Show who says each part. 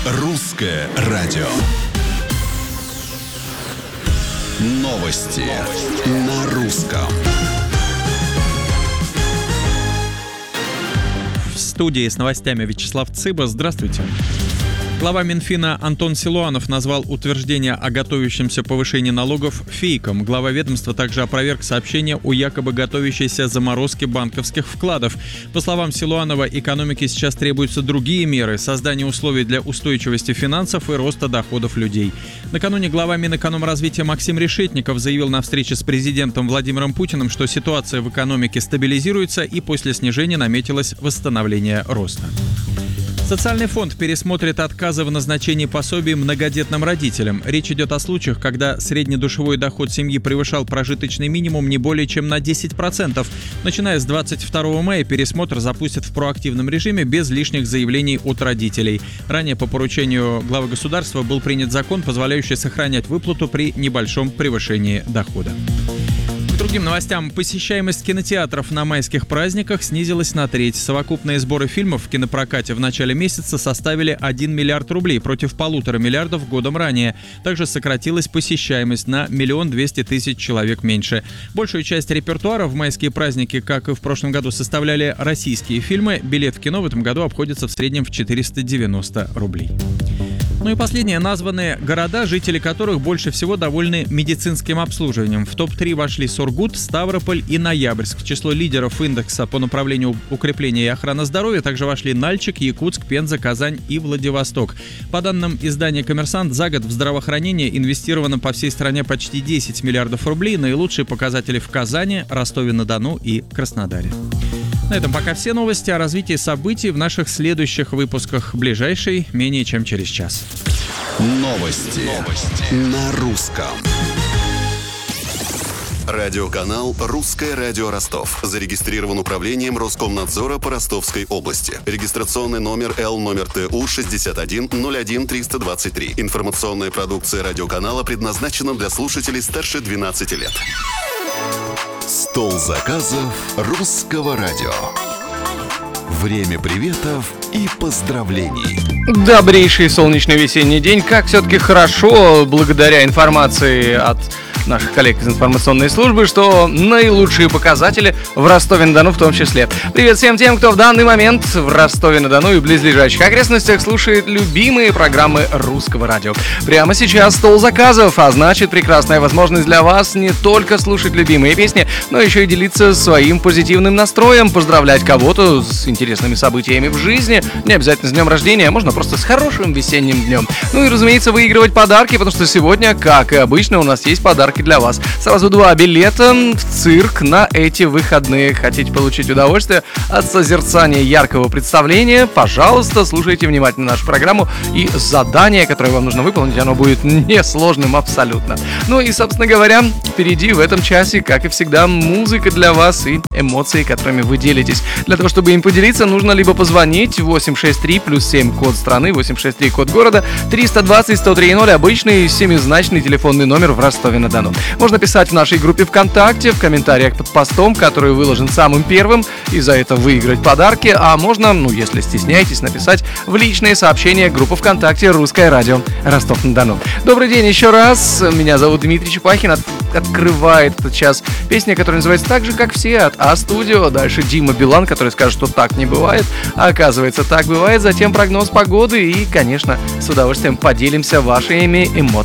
Speaker 1: Русское радио. Новости на русском.
Speaker 2: В студии с новостями Вячеслав Цыба. Здравствуйте. Глава Минфина Антон Силуанов назвал утверждение о готовящемся повышении налогов фейком. Глава ведомства также опроверг сообщение о якобы готовящейся заморозке банковских вкладов. По словам Силуанова, экономике сейчас требуются другие меры – создание условий для устойчивости финансов и роста доходов людей. Накануне глава Минэкономразвития Максим Решетников заявил на встрече с президентом Владимиром Путиным, что ситуация в экономике стабилизируется и после снижения наметилось восстановление роста. Социальный фонд пересмотрит отказы в назначении пособий многодетным родителям. Речь идет о случаях, когда среднедушевой доход семьи превышал прожиточный минимум не более чем на 10%. Начиная с 22 мая пересмотр запустят в проактивном режиме без лишних заявлений от родителей. Ранее по поручению главы государства был принят закон, позволяющий сохранять выплату при небольшом превышении дохода. К другим новостям. Посещаемость кинотеатров на майских праздниках снизилась на треть. Совокупные сборы фильмов в кинопрокате в начале месяца составили 1 миллиард рублей против 1,5 миллиарда годом ранее. Также сократилась посещаемость на 1 200 000 человек меньше. Большую часть репертуара в майские праздники, как и в прошлом году, составляли российские фильмы. Билет в кино в этом году обходится в среднем в 490 рублей. Ну и последние названные города, жители которых больше всего довольны медицинским обслуживанием. В топ-3 вошли Сургут, Ставрополь и Ноябрьск. В число лидеров индекса по направлению укрепления и охраны здоровья также вошли Нальчик, Якутск, Пенза, Казань и Владивосток. По данным издания «Коммерсант», за год в здравоохранение инвестировано по всей стране почти 10 миллиардов рублей. Наилучшие показатели в Казани, Ростове-на-Дону и Краснодаре. На этом пока все новости. О развитии событий в наших следующих выпусках. Ближайший менее чем через час.
Speaker 1: Новости на русском. Радиоканал «Русское радио Ростов». Зарегистрирован управлением Роскомнадзора по Ростовской области. Регистрационный номер ЛТУ 6101323. Информационная продукция радиоканала предназначена для слушателей старше 12 лет. Стол заказов «Русского радио». Время приветов и поздравлений.
Speaker 3: Добрейший солнечный весенний день. Как все-таки хорошо, благодаря информации от наших коллег из информационной службы, что наилучшие показатели в Ростове-на-Дону в том числе. Привет всем тем, кто в данный момент в Ростове-на-Дону и близлежащих окрестностях слушает любимые программы Русского радио. Прямо сейчас стол заказов, а значит прекрасная возможность для вас не только слушать любимые песни, но еще и делиться своим позитивным настроем, поздравлять кого-то с интересными событиями в жизни, не обязательно с днем рождения, можно просто с хорошим весенним днем. Ну и, разумеется, выигрывать подарки, потому что сегодня, как и обычно, у нас есть подарки для вас. Сразу 2 билета в цирк на эти выходные. Хотите получить удовольствие от созерцания яркого представления? Пожалуйста, слушайте внимательно нашу программу, и задание, которое вам нужно выполнить, оно будет несложным абсолютно. Ну и, собственно говоря, впереди в этом часе, как и всегда, музыка для вас и эмоции, которыми вы делитесь. Для того, чтобы им поделиться, нужно либо позвонить 863 +7 код страны, 863 код города, 320 103 0, обычный семизначный телефонный номер в Ростове-на-Дону. Можно писать в нашей группе ВКонтакте, в комментариях под постом, который выложен самым первым, и за это выиграть подарки. А можно, если стесняетесь, написать в личные сообщения группы ВКонтакте «Русское радио Ростов-на-Дону». Добрый день еще раз. Меня зовут Дмитрий Чепахин. Открывает этот час песня, которая называется так же, как все, от А-студио. Дальше Дима Билан, который скажет, что так не бывает. А оказывается, так бывает. Затем прогноз погоды и, конечно, с удовольствием поделимся вашими эмоциями.